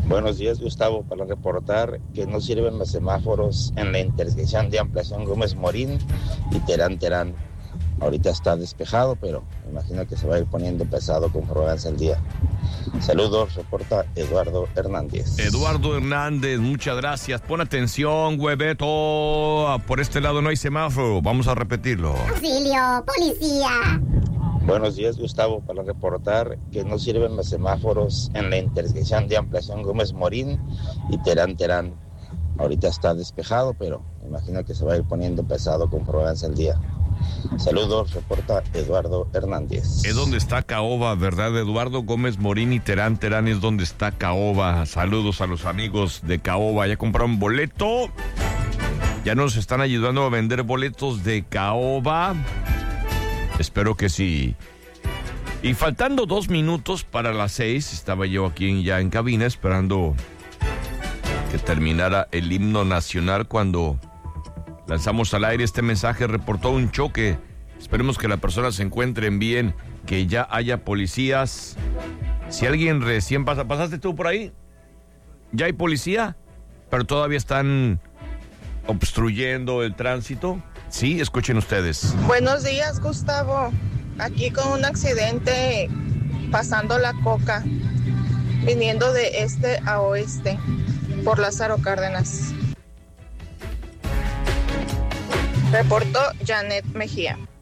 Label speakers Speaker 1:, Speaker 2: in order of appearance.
Speaker 1: Buenos días, Gustavo, para reportar que no sirven los semáforos en la intersección de ampliación Gómez Morín y Terán Terán. Ahorita está despejado, pero me imagino que se va a ir poniendo pesado conforme avance el día. Saludos, reporta Eduardo Hernández.
Speaker 2: Eduardo Hernández, muchas gracias. Pon atención, hueveto. Por este lado no hay semáforo. Vamos a repetirlo.
Speaker 3: ¡Auxilio, policía!
Speaker 1: Buenos días, Gustavo, para reportar que no sirven los semáforos en la intersección de ampliación Gómez Morín y Terán Terán. Ahorita está despejado, pero me imagino que se va a ir poniendo pesado conforme avance el día. Saludos, reporta Eduardo Hernández.
Speaker 2: Es donde está Caoba, ¿verdad? Eduardo Gómez Morín y Terán Terán es donde está Caoba. Saludos a los amigos de Caoba. ¿Ya compraron boleto? ¿Ya nos están ayudando a vender boletos de Caoba? Espero que sí. Y faltando 2 minutos para las 6, estaba yo aquí ya en cabina esperando que terminara el himno nacional cuando lanzamos al aire este mensaje. Reportó un choque. Esperemos que las personas se encuentren bien, que ya haya policías. Si alguien recién ¿pasaste tú por ahí? ¿Ya hay policía? Pero todavía están obstruyendo el tránsito. Sí, escuchen ustedes.
Speaker 4: Buenos días, Gustavo. Aquí con un accidente pasando la Coca, viniendo de este a oeste por Lázaro Cárdenas. Reportó Janet Mejía.